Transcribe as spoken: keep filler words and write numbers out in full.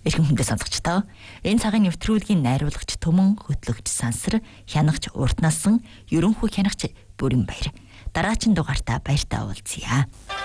Эрхэм хүндэт сонсогчдоо энэ цагийн нэвтрүүлгийн найруулагч Төмөн, хөтлөгч Сансар, хянагч Урт насан, ерөнхий хянагч Бүрэн Баяр. Дараачин дугаартаа баяртай уулзъя.